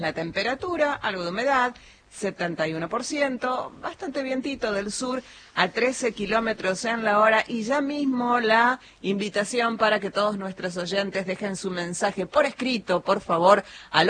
La temperatura, algo de humedad, 71%, bastante vientito del sur a 13 kilómetros en la hora, y ya mismo la invitación para que todos nuestros oyentes dejen su mensaje por escrito, por favor, al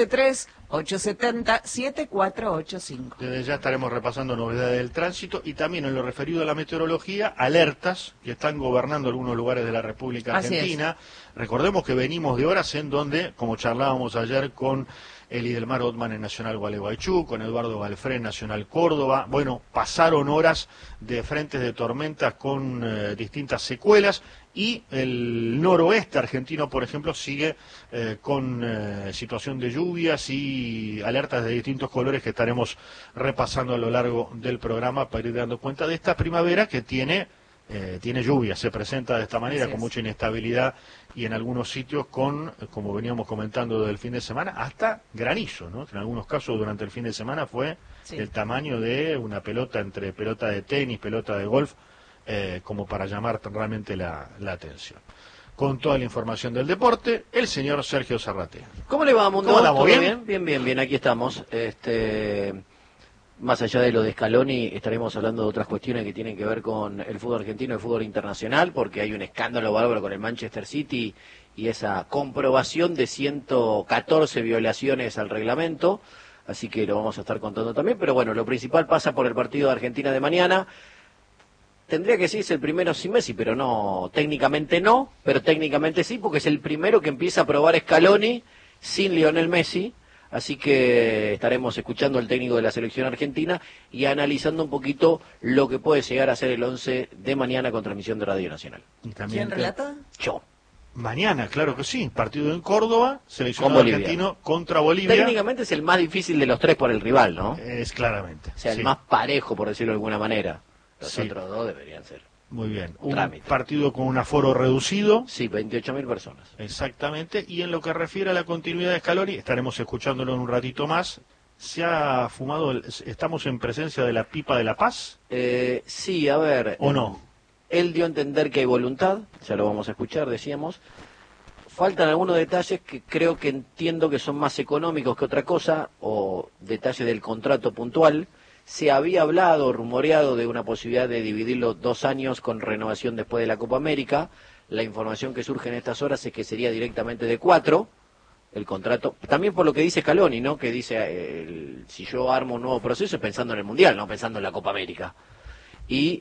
113870-7485. Desde ya estaremos repasando novedades del tránsito y también en lo referido a la meteorología, alertas que están gobernando algunos lugares de la República Argentina. Recordemos que venimos de horas en donde, como charlábamos ayer con Eli del Mar Ottman en Nacional Gualeguaychú, con Eduardo Galfré en Nacional Córdoba, bueno, pasaron horas de frentes de tormentas con distintas secuelas, y el noroeste argentino, por ejemplo, sigue con situación de lluvias y alertas de distintos colores que estaremos repasando a lo largo del programa para ir dando cuenta de esta primavera que tiene lluvia, se presenta de esta manera, con mucha inestabilidad y en algunos sitios con, como veníamos comentando del fin de semana, hasta granizo, ¿no? En algunos casos durante el fin de semana fue el tamaño de una pelota, entre pelota de tenis, pelota de golf, como para llamar realmente la atención. Con toda la información del deporte, el señor Sergio Zarratea. ¿Cómo le va, Mundo? ¿Cómo andamos? ¿Bien? Bien, aquí estamos. Más allá de lo de Scaloni, estaremos hablando de otras cuestiones que tienen que ver con el fútbol argentino y el fútbol internacional, porque hay un escándalo bárbaro con el Manchester City y esa comprobación de 114 violaciones al reglamento, así que lo vamos a estar contando también, pero bueno, lo principal pasa por el partido de Argentina de mañana. Tendría que decirse el primero sin Messi, pero no, técnicamente no, pero técnicamente sí, porque es el primero que empieza a probar Scaloni sin Lionel Messi. Así que estaremos escuchando al técnico de la selección argentina y analizando un poquito lo que puede llegar a ser el 11 de mañana con transmisión de Radio Nacional. ¿Quién relata? Yo. Mañana, claro que sí, partido en Córdoba, seleccionado argentino contra Bolivia. Técnicamente es el más difícil de los tres por el rival, ¿no? Es claramente. O sea, el más parejo, por decirlo de alguna manera. Los otros dos deberían ser. Muy bien, un partido con un aforo reducido. Sí, 28.000 personas. Exactamente, y en lo que refiere a la continuidad de Scaloni, estaremos escuchándolo en un ratito más. ¿Se ha fumado, estamos en presencia de la pipa de la paz? Sí, a ver. ¿O no? Él dio a entender que hay voluntad, ya lo vamos a escuchar, decíamos. Faltan algunos detalles que entiendo que son más económicos que otra cosa, o detalles del contrato puntual. Se había hablado, rumoreado de una posibilidad de dividirlo 2 años con renovación después de la Copa América. La información que surge en estas horas es que sería directamente de 4 el contrato. También por lo que dice Scaloni, ¿no? Que dice, si yo armo un nuevo proceso es pensando en el Mundial, no pensando en la Copa América. Y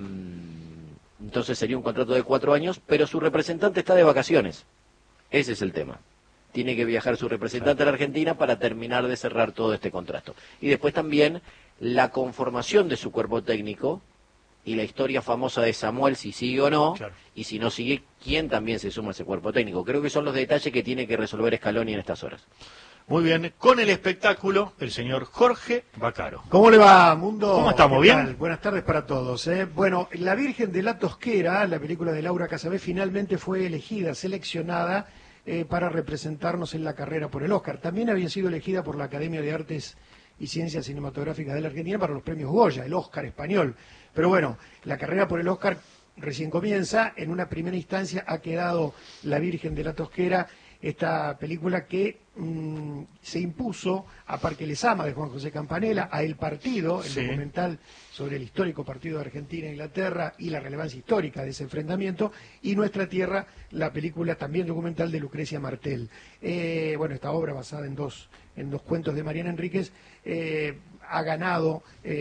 entonces sería un contrato de 4 años, pero su representante está de vacaciones. Ese es el tema. Tiene que viajar su representante a la Argentina para terminar de cerrar todo este contrato. Y después también la conformación de su cuerpo técnico y la historia famosa de Samuel, si sigue o no, y si no sigue, quién también se suma a ese cuerpo técnico. Creo que son los detalles que tiene que resolver Scaloni en estas horas. Muy bien, con el espectáculo, el señor Jorge Vaccaro. ¿Cómo le va, Mundo? ¿Cómo estamos? ¿Bien? Buenas tardes para todos. Bueno, La Virgen de la Tosquera, la película de Laura Casabé, finalmente fue elegida, seleccionada para representarnos en la carrera por el Oscar. También había sido elegida por la Academia de Artes y Ciencias Cinematográficas de la Argentina para los premios Goya, el Oscar español. Pero bueno, la carrera por el Oscar recién comienza. En una primera instancia ha quedado La Virgen de la Tosquera, esta película que se impuso a Parque Lezama de Juan José Campanella, a El Partido, el documental sobre el histórico partido de Argentina e Inglaterra y la relevancia histórica de ese enfrentamiento, y Nuestra Tierra, la película también documental de Lucrecia Martel. Bueno, esta obra basada en dos cuentos de Mariana Enríquez ha ganado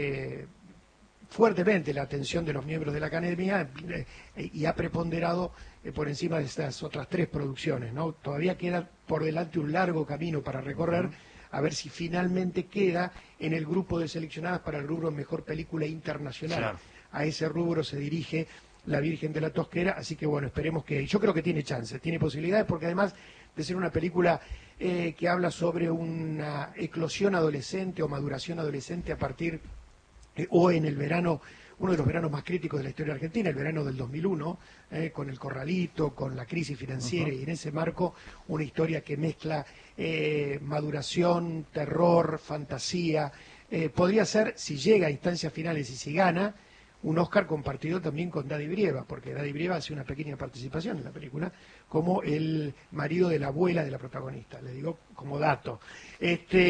fuertemente la atención de los miembros de la Academia y ha preponderado por encima de estas otras 3 producciones, ¿no? Todavía queda por delante un largo camino para recorrer, a ver si finalmente queda en el grupo de seleccionadas para el rubro Mejor Película Internacional. Claro. A ese rubro se dirige La Virgen de la Tosquera, así que bueno, esperemos que... Yo creo que tiene chances, tiene posibilidades, porque además de ser una película que habla sobre una eclosión adolescente o maduración adolescente a partir... o en el verano, uno de los veranos más críticos de la historia argentina, el verano del 2001, con el corralito, con la crisis financiera, y en ese marco una historia que mezcla maduración, terror, fantasía. Podría ser, si llega a instancias finales y si gana, un Oscar compartido también con Daddy Brieva, porque Daddy Brieva hace una pequeña participación en la película como el marido de la abuela de la protagonista, le digo como dato.